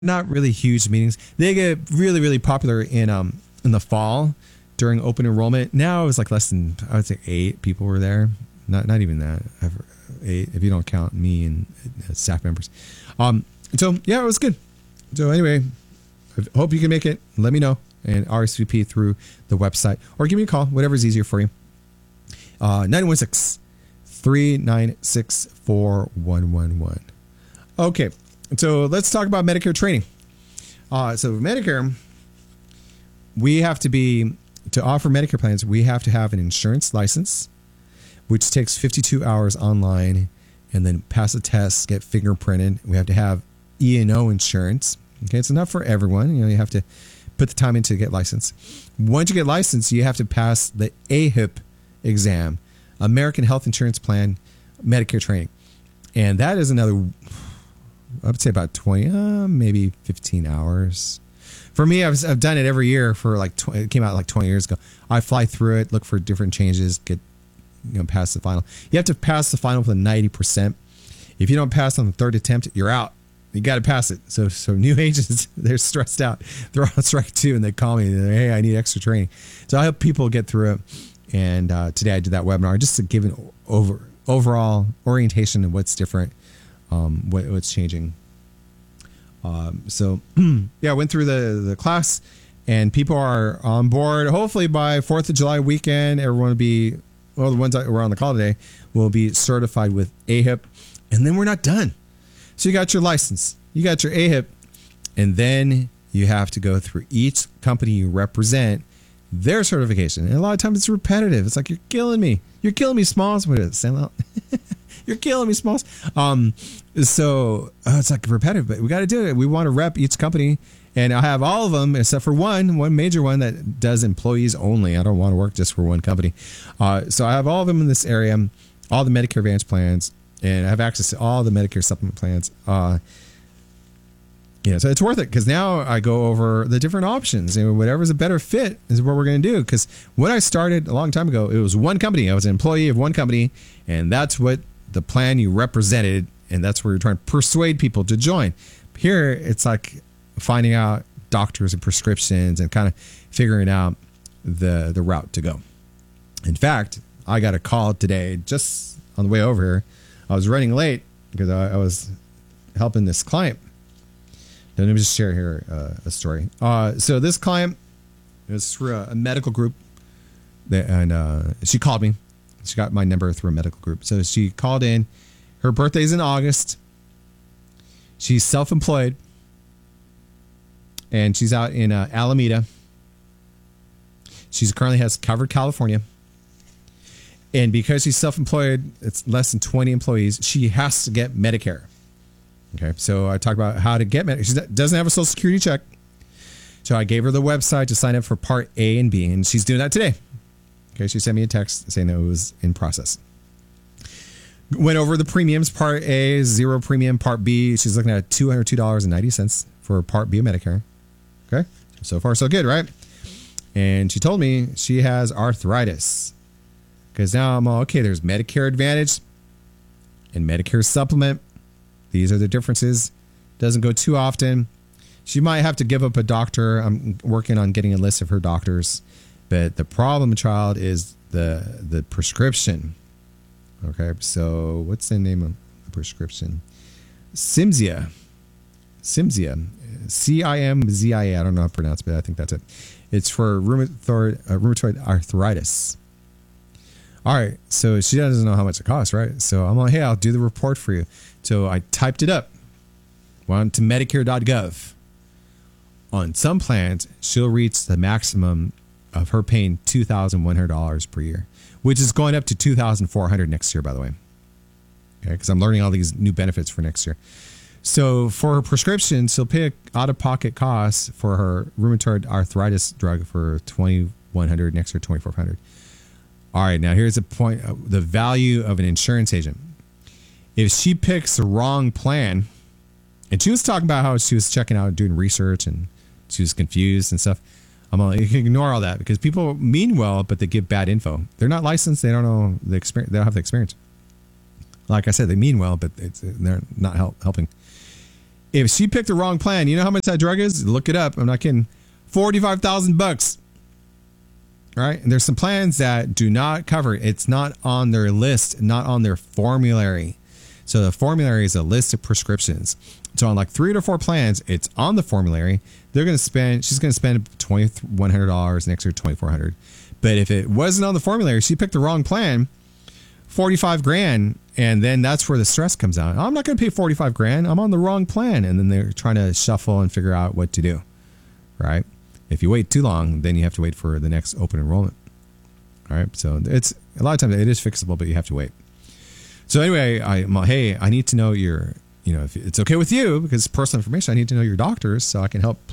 not really huge meetings. They get really, really popular in the fall during open enrollment. Now it's like less than, I would say 8 people were there. Not even that. 8 if you don't count me and staff members. So yeah, it was good. So anyway, I hope you can make it. Let me know and RSVP through the website or give me a call, whatever's easier for you. 916-396-4111. Okay, so let's talk about Medicare training. So Medicare, we have to offer Medicare plans, we have to have an insurance license, which takes 52 hours online, and then pass a test, get fingerprinted. We have to have E&O insurance. Okay, it's not for everyone. You have to put the time in to get licensed. Once you get licensed, you have to pass the AHIP exam, American Health Insurance Plan, Medicare training. And that is another, I would say about 20, maybe 15 hours. For me, I've done it every year for like, it came out like 20 years ago. I fly through it, look for different changes, get, pass the final. You have to pass the final with a 90%. If you don't pass on the third attempt, you're out. You got to pass it. So new agents, they're stressed out. They're on strike 2 and they call me. They're, hey, I need extra training. So I help people get through it. And today I did that webinar just to give an overall orientation of what's different, what's changing. So yeah, I went through the class and people are on board. Hopefully by 4th of July weekend, everyone will be, well, the ones that were on the call today will be certified with AHIP. And then we're not done. So you got your license, you got your AHIP, and then you have to go through each company you represent, their certification. And a lot of times it's repetitive. It's like, you're killing me. You're killing me, Smalls. What is it? Stand out. You're killing me, Smalls. So it's like repetitive, but we got to do it. We want to rep each company, and I have all of them except for one major one that does employees only. I don't want to work just for one company. So I have all of them in this area, all the Medicare Advantage plans, and I have access to all the Medicare supplement plans. So it's worth it because now I go over the different options and whatever's a better fit is what we're going to do. Because when I started a long time ago, it was one company. I was an employee of one company, and that's what the plan you represented, and that's where you're trying to persuade people to join. Here, it's like finding out doctors and prescriptions and kind of figuring out the route to go. In fact, I got a call today just on the way over here. I was running late because I was helping this client. Let me just share here a story. So this client is through a medical group, and she called me. She got my number through a medical group. So she called in. Her birthday's in August. She's self-employed, and she's out in Alameda. She currently has Covered California. And because she's self-employed, it's less than 20 employees, she has to get Medicare. Okay, so I talked about how to get Medicare. She doesn't have a Social Security check. So I gave her the website to sign up for Part A and B, and she's doing that today. Okay, she sent me a text saying that it was in process. Went over the premiums. Part A is 0 premium. Part B, she's looking at $202.90 for Part B of Medicare. Okay, so far so good, right? And she told me she has arthritis. Because now I'm all, okay, there's Medicare Advantage and Medicare Supplement. These are the differences. Doesn't go too often. She might have to give up a doctor. I'm working on getting a list of her doctors. But the problem, child, is the prescription. Okay, so what's the name of the prescription? Cimzia. C-I-M-Z-I-A. I don't know how to pronounce it, but I think that's it. It's for rheumatoid arthritis. All right, so she doesn't know how much it costs, right? So I'm like, hey, I'll do the report for you. So I typed it up. Went to Medicare.gov. On some plans, she'll reach the maximum of her paying $2,100 per year, which is going up to $2,400 next year, by the way. Okay, because I'm learning all these new benefits for next year. So for her prescription, she'll pay out-of-pocket costs for her rheumatoid arthritis drug for $2,100 next year, $2,400. All right, now here's the point, the value of an insurance agent. If she picks the wrong plan, and she was talking about how she was checking out and doing research and she was confused and stuff. I'm like, you can ignore all that because people mean well, but they give bad info. They're not licensed. They don't know the experience. They don't have the experience. Like I said, they mean well, but they're not helping. If she picked the wrong plan, you know how much that drug is? Look it up. I'm not kidding. $45,000. All right. And there's some plans that do not cover it. It's not on their list, not on their formulary. So the formulary is a list of prescriptions. So on like 3 to 4 plans, it's on the formulary. She's going to spend $2,100, next year $2,400. But if it wasn't on the formulary, she picked the wrong plan, $45,000, and then that's where the stress comes out. I'm not going to pay $45,000. I'm on the wrong plan. And then they're trying to shuffle and figure out what to do. Right? If you wait too long, then you have to wait for the next open enrollment. All right. So it's a lot of times it is fixable, but you have to wait. So anyway, I need to know if it's okay with you, because it's personal information, I need to know your doctors so I can help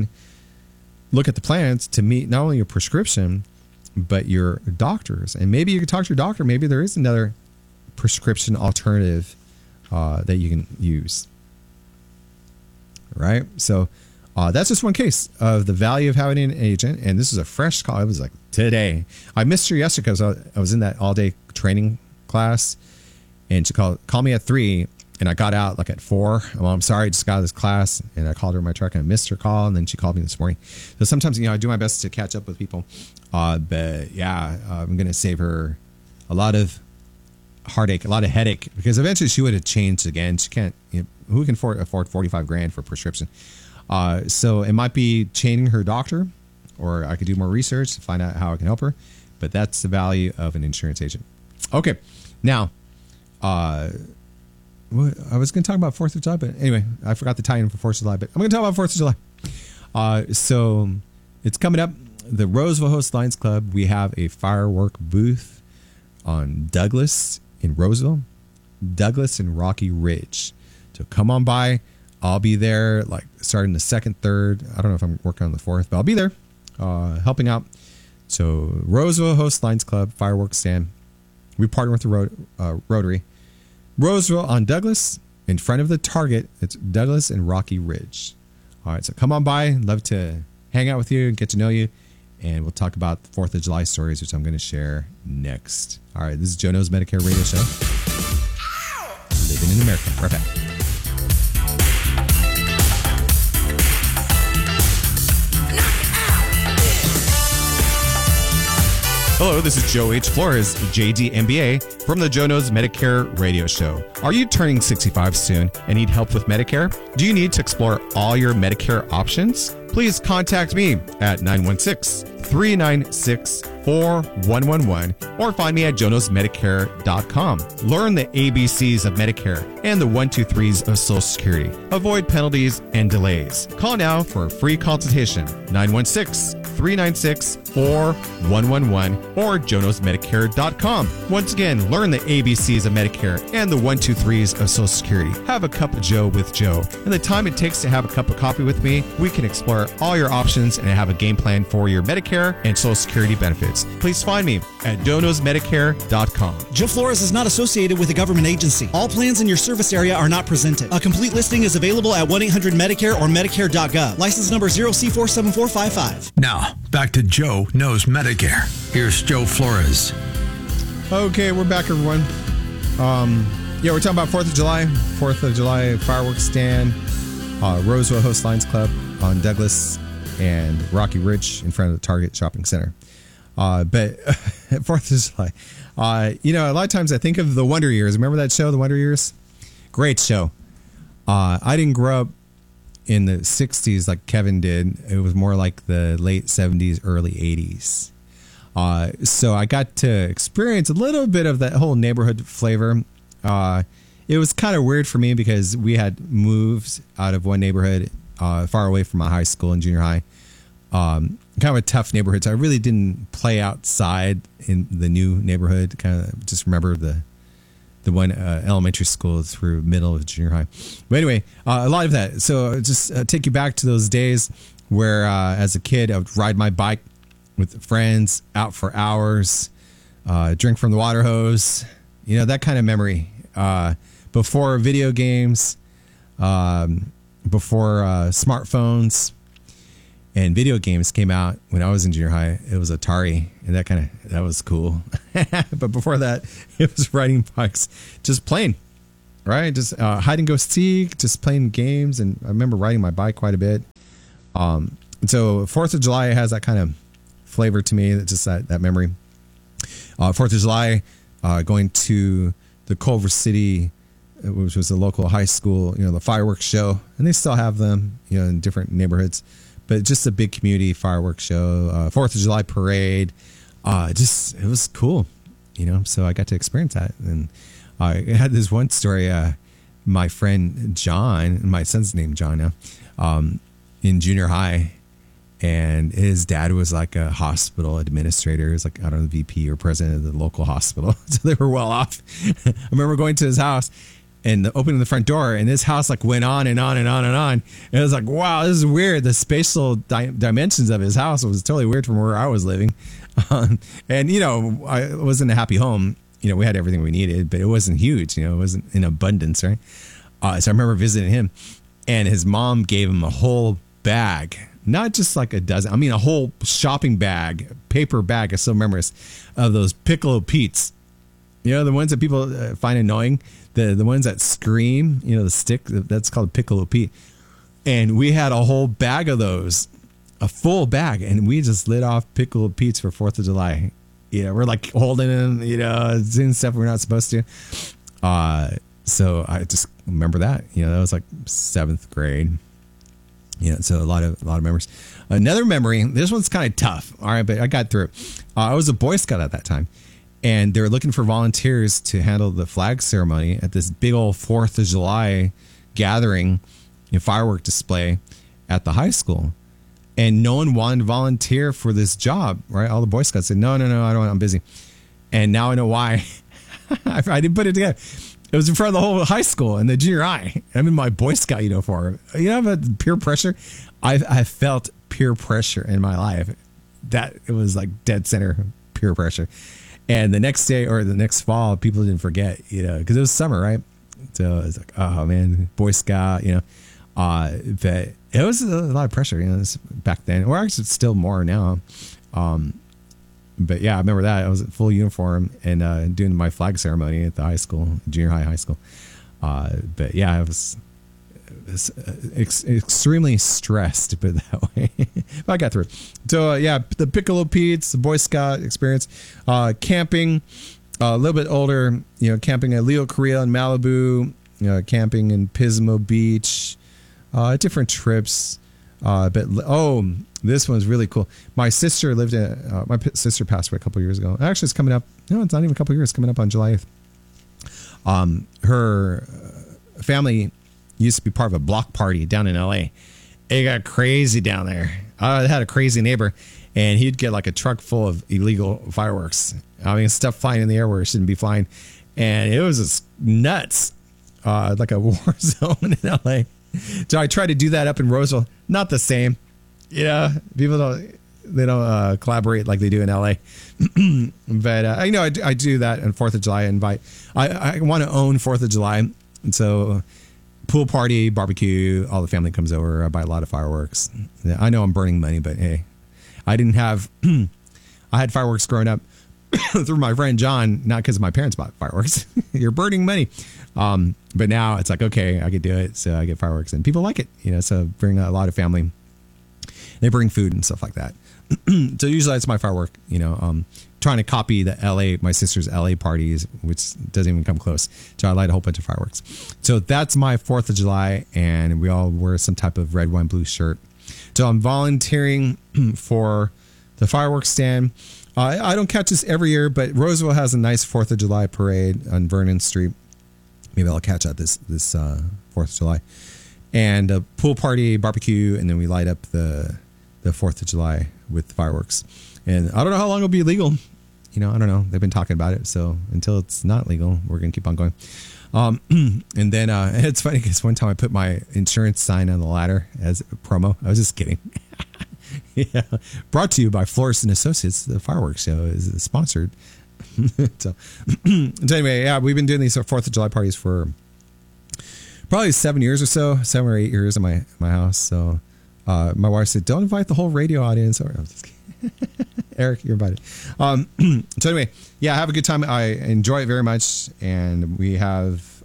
look at the plans to meet not only your prescription, but your doctors. And maybe you can talk to your doctor. Maybe there is another prescription alternative that you can use. Right? So that's just one case of the value of having an agent. And this is a fresh call. It was like today. I missed her yesterday because I was in that all-day training class. And she called me at 3, and I got out like at 4. Well, I'm sorry, I just got out of this class, and I called her in my truck, and I missed her call, and then she called me this morning. So sometimes, I do my best to catch up with people. But yeah, I'm going to save her a lot of heartache, a lot of headache, because eventually she would have changed again. She can't, who can afford $45,000 for a prescription? So it might be changing her doctor, or I could do more research to find out how I can help her. But that's the value of an insurance agent. Okay, now, I was going to talk about 4th of July, but anyway, I forgot the tie-in for 4th of July, but I'm going to talk about 4th of July. So it's coming up. The Roseville Host Lions Club, we have a firework booth on Douglas in Roseville, Douglas and Rocky Ridge. So come on by. I'll be there like starting the 2nd, 3rd. I don't know if I'm working on the 4th, but I'll be there helping out. So Roseville Host Lions Club, fireworks stand. We partner with the Rotary. Roseville on Douglas, in front of the Target. It's Douglas and Rocky Ridge. All right, so come on by. Love to hang out with you and get to know you. And we'll talk about the 4th of July stories, which I'm going to share next. All right, this is Joe Knows Medicare Radio Show. Living in America. Right back. Hello, this is Joe H. Flores, JD MBA, from the Joe Knows Medicare Radio Show. Are you turning 65 soon and need help with Medicare? Do you need to explore all your Medicare options? Please contact me at 916-396-4111 or find me at joeknowsmedicare.com. Learn the ABCs of Medicare and the 1-2-3s of Social Security. Avoid penalties and delays. Call now for a free consultation. 916-396-4111 or joeknowsmedicare.com. Once again, learn the ABCs of Medicare and the 1-2-3s of Social Security. Have a cup of Joe with Joe. In the time it takes to have a cup of coffee with me, we can explore all your options and have a game plan for your Medicare and Social Security benefits. Please find me at joeknowsmedicare.com. Joe Flores is not associated with a government agency. All plans in your service area are not presented. A complete listing is available at 1-800-MEDICARE or Medicare.gov. License number 0C47455. Now, back to Joe Knows Medicare. Here's Joe Flores. Okay, we're back, everyone. We're talking about 4th of July. 4th of July fireworks stand. Roseville Host Lions Club on Douglas and Rocky Ridge in front of the Target Shopping Center. But 4th of July, a lot of times I think of the Wonder Years. Remember that show, The Wonder Years? Great show. I didn't grow up in the 60s like Kevin did. It was more like the late 70s, early 80s. So I got to experience a little bit of that whole neighborhood flavor. It was kind of weird for me because we had moved out of one neighborhood far away from my high school and junior high. Kind of a tough neighborhood. So I really didn't play outside in the new neighborhood. Kind of just remember the one elementary school through middle of junior high. But anyway, a lot of that. So just take you back to those days where as a kid I would ride my bike with friends out for hours, drink from the water hose, that kind of memory. Before video games, before smartphones and video games came out when I was in junior high, it was Atari, and that was cool. But before that, it was riding bikes, just playing. right? Just hide and go seek, just playing games. And I remember riding my bike quite a bit. And so 4th of July has that kind of flavor to me, just that memory. 4th of July, going to the Culver City, which was a local high school, the fireworks show, and they still have them, in different neighborhoods, but just a big community fireworks show, 4th of July parade. It was cool, so I got to experience that. And I had this one story, my friend John, my son's named John now, in junior high, and his dad was like a hospital administrator. He was like, I don't know, VP or president of the local hospital. So they were well off. I remember going to his house and opening the front door, and his house like went on and on and on and on. And it was like, wow, this is weird. The spatial dimensions of his house was totally weird from where I was living. And, I wasn't a happy home. We had everything we needed, but it wasn't huge. It wasn't in abundance, right? So I remember visiting him, and his mom gave him a whole bag. Not just like a dozen, a whole shopping bag, paper bag. I still remember this, of those Piccolo Petes. The ones that people find annoying, the ones that scream, the stick, that's called Piccolo Pete. And we had a whole bag of those, a full bag, and we just lit off Piccolo Petes for 4th of July. We're like holding them, doing stuff we're not supposed to. So I just remember that, that was like 7th grade. So a lot of memories. Another memory, this one's kind of tough. All right, but I got through it. I was a Boy Scout at that time, and they were looking for volunteers to handle the flag ceremony at this big old 4th of July gathering, firework display at the high school. And no one wanted to volunteer for this job, right? All the Boy Scouts said, no, I don't want, I'm busy. And now I know why. I didn't put it together. It was in front of the whole high school and the junior high. I'm in my Boy Scout uniform. About peer pressure. I felt peer pressure in my life. That it was like dead center peer pressure. And the next day or the next fall, people didn't forget, because it was summer, right? So it's like, oh man, Boy Scout, but it was a lot of pressure, back then, or actually still more now. But yeah, I remember that I was at full uniform and doing my flag ceremony at the high school, junior high school. But yeah, I was extremely stressed, put it that way. But I got through. So yeah, the Piccolo Petes, the Boy Scout experience, camping, a little bit older, camping at Leo Korea in Malibu, camping in Pismo Beach, different trips. But this one's really cool. My sister my sister passed away a couple years ago. Actually, it's coming up. No, it's not even a couple years. It's coming up on July 8th. Her family used to be part of a block party down in LA. It got crazy down there. I had a crazy neighbor, and he'd get like a truck full of illegal fireworks. Stuff flying in the air where it shouldn't be flying. And it was just nuts, like a war zone in LA. So I tried to do that up in Roseville. Not the same. People don't collaborate like they do in LA. But I do that on 4th of July. I want to own 4th of July. And so pool party, barbecue, all the family comes over. I buy a lot of fireworks. I know I'm burning money, but hey, I didn't have, I had fireworks growing up through my friend John, not because my parents bought fireworks. You're burning money. But now it's like, okay, I could do it. So I get fireworks and people like it, so bring a lot of family. They bring food and stuff like that. So usually it's my firework, trying to copy my sister's LA parties, which doesn't even come close. So I light a whole bunch of fireworks. So that's my 4th of July. And we all wear some type of red, white, blue shirt. So I'm volunteering for the fireworks stand. I don't catch this every year, but Roseville has a nice 4th of July parade on Vernon Street. Maybe I'll catch that this 4th of July. And a pool party, barbecue, and then we light up the 4th of July with fireworks. And I don't know how long it'll be legal. I don't know. They've been talking about it. So until it's not legal, we're going to keep on going. And then it's funny because one time I put my insurance sign on the ladder as a promo. I was just kidding. Yeah. Brought to you by Flores and Associates. The fireworks show is sponsored. So anyway, yeah, we've been doing these 4th of July parties for probably 7 years or so, 7 or 8 years in my house. So my wife said, don't invite the whole radio audience. Or, I'm just kidding. Eric, you're invited. So anyway, yeah, have a good time. I enjoy it very much. And we have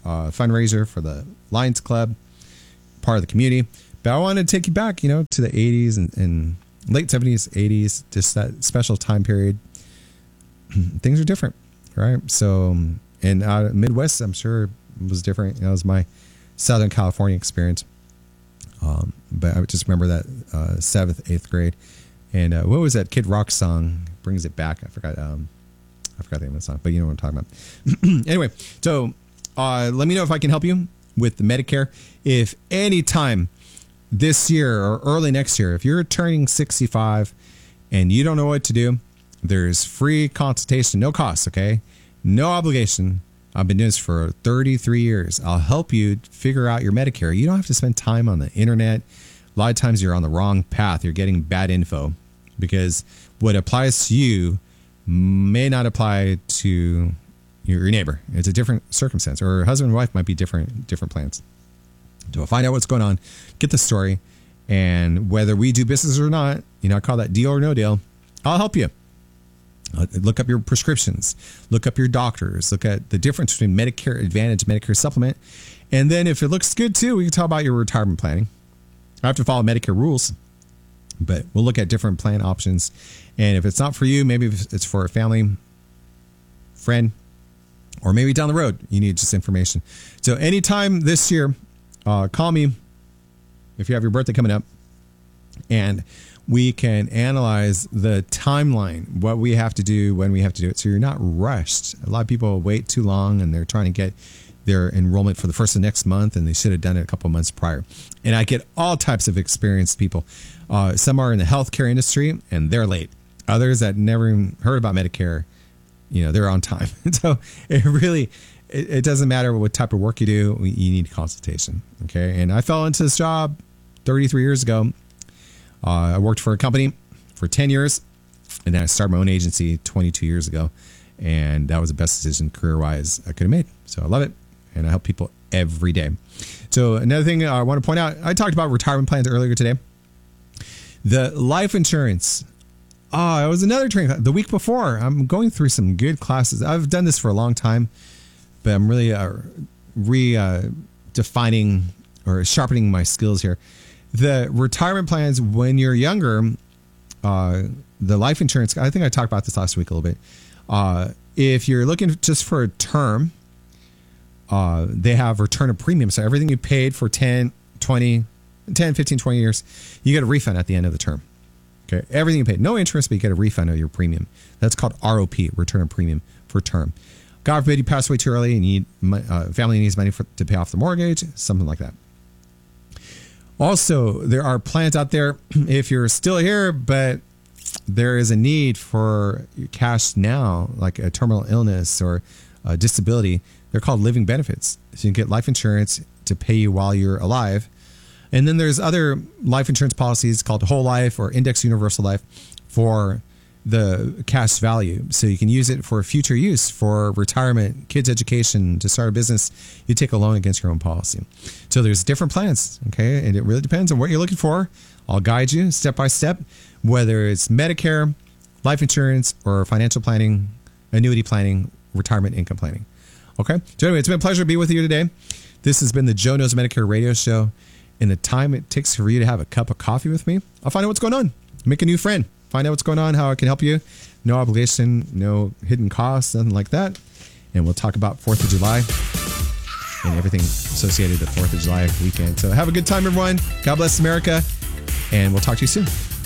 fundraiser for the Lions Club, part of the community. But I want to take you back, to the 80s and late 70s, 80s, just that special time period. Things are different, right? So, and Midwest, I'm sure was different. It was my Southern California experience. But I just remember that 7th, 8th grade. And what was that Kid Rock song? Brings it back. I forgot the name of the song, but you know what I'm talking about. Anyway, so let me know if I can help you with the Medicare. If any time this year or early next year, if you're turning 65 and you don't know what to do, there's free consultation, no cost, okay? No obligation. I've been doing this for 33 years. I'll help you figure out your Medicare. You don't have to spend time on the internet. A lot of times you're on the wrong path. You're getting bad info because what applies to you may not apply to your neighbor. It's a different circumstance, or husband and wife might be different plans. So find out what's going on, get the story, and whether we do business or not, I call that deal or no deal. I'll help you. Look up your prescriptions, look up your doctors, look at the difference between Medicare Advantage, Medicare Supplement. And then if it looks good too, we can talk about your retirement planning. I have to follow Medicare rules, but we'll look at different plan options. And if it's not for you, maybe it's for a family, friend, or maybe down the road, you need just information. So anytime this year, call me if you have your birthday coming up, and we can analyze the timeline, what we have to do, when we have to do it. So you're not rushed. A lot of people wait too long and they're trying to get their enrollment for the first of next month, and they should have done it a couple months prior. And I get all types of experienced people. Some are in the healthcare industry and they're late. Others that never even heard about Medicare, they're on time. So it doesn't matter what type of work you do, you need consultation. Okay. And I fell into this job 33 years ago. I worked for a company for 10 years, and then I started my own agency 22 years ago. And that was the best decision career-wise I could have made. So I love it, and I help people every day. So another thing I want to point out, I talked about retirement plans earlier today. The life insurance. It was another training class the week before. I'm going through some good classes. I've done this for a long time, but I'm really defining or sharpening my skills here. The retirement plans when you're younger, the life insurance, I think I talked about this last week a little bit. If you're looking just for a term, they have return of premium. So everything you paid for 10, 15, 20 years, you get a refund at the end of the term. Okay, everything you paid, no interest, but you get a refund of your premium. That's called ROP, return of premium for term. God forbid you pass away too early and you need, family needs money to pay off the mortgage, something like that. Also, there are plans out there, if you're still here, but there is a need for cash now, like a terminal illness or a disability. They're called living benefits. So you can get life insurance to pay you while you're alive. And then there's other life insurance policies called whole life or index universal life for the cash value. So you can use it for future use, for retirement, kids' education, to start a business. You take a loan against your own policy. So there's different plans, okay? And it really depends on what you're looking for. I'll guide you step by step, whether it's Medicare, life insurance, or financial planning, annuity planning, retirement income planning. Okay? So anyway, it's been a pleasure to be with you today. This has been the Joe Knows Medicare radio show. In the time it takes for you to have a cup of coffee with me, I'll find out what's going on. Make a new friend. Find out what's going on, how I can help you. No obligation, no hidden costs, nothing like that. And we'll talk about 4th of July and everything associated with the 4th of July weekend. So have a good time, everyone. God bless America. And we'll talk to you soon.